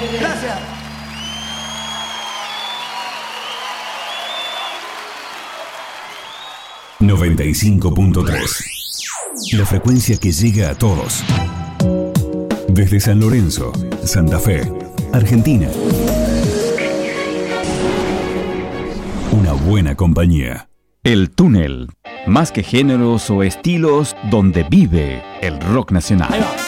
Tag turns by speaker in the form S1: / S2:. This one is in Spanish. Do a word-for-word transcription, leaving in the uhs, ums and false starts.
S1: Gracias.
S2: noventa y cinco punto tres. La frecuencia que llega a todos. Desde San Lorenzo, Santa Fe, Argentina. Una buena compañía.
S3: El Túnel. Más que géneros o estilos, donde vive el rock nacional.